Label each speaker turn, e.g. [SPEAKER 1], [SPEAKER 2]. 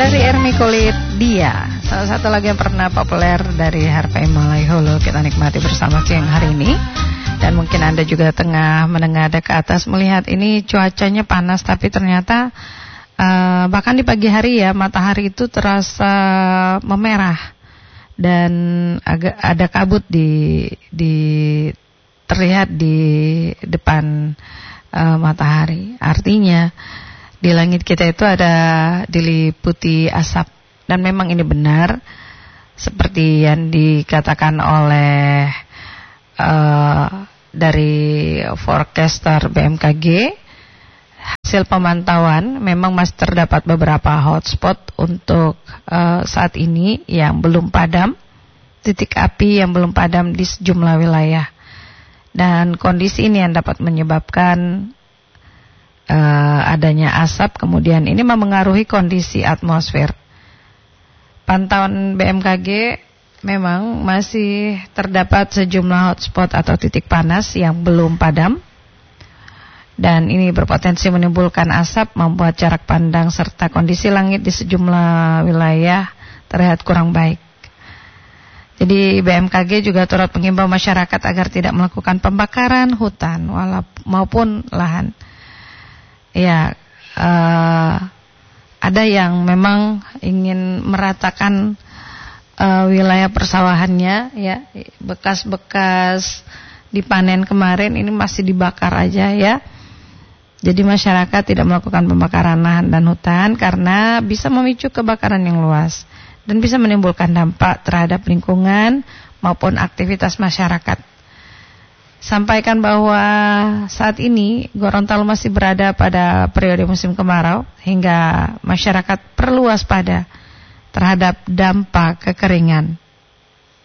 [SPEAKER 1] Dari Ermi Kulit Dia, salah satu lagu yang pernah populer dari Harvey Malaiholo, kita nikmati bersama siang hari ini. Dan mungkin Anda juga tengah menengadah ke atas melihat ini cuacanya panas, tapi ternyata bahkan di pagi hari ya matahari itu terasa memerah dan agak ada kabut terlihat di depan matahari. Artinya di langit kita itu ada diliputi asap. Dan memang ini benar seperti yang dikatakan oleh dari forecaster BMKG. Hasil pemantauan memang masih terdapat beberapa hotspot untuk saat ini yang belum padam, titik api yang belum padam di sejumlah wilayah. Dan kondisi ini yang dapat menyebabkan adanya asap, kemudian ini memengaruhi kondisi atmosfer. Pantauan BMKG memang masih terdapat sejumlah hotspot atau titik panas yang belum padam, dan ini berpotensi menimbulkan asap, membuat jarak pandang serta kondisi langit di sejumlah wilayah terlihat kurang baik. Jadi BMKG juga turut mengimbau masyarakat agar tidak melakukan pembakaran hutan maupun lahan. Ya, ada yang memang ingin meratakan wilayah persawahannya, ya, bekas-bekas dipanen kemarin ini masih dibakar aja ya. Jadi masyarakat tidak melakukan pembakaran lahan dan hutan karena bisa memicu kebakaran yang luas dan bisa menimbulkan dampak terhadap lingkungan maupun aktivitas masyarakat. Sampaikan bahwa saat ini Gorontalo masih berada pada periode musim kemarau, hingga masyarakat perlu waspada terhadap dampak kekeringan.